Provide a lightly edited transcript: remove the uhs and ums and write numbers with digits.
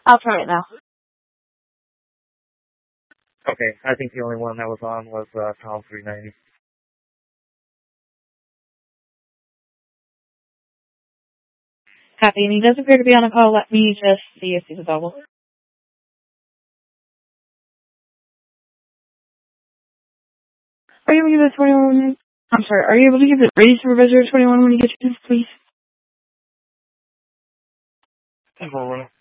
I'll try it now. Okay, I think the only one that was on was Tom 390. Copy, and he does appear to be on a call. Let me just see if he's available. Are you able to give the 21? I'm sorry, are you able to give the radio supervisor 21 when you get your chance, please? Hold on.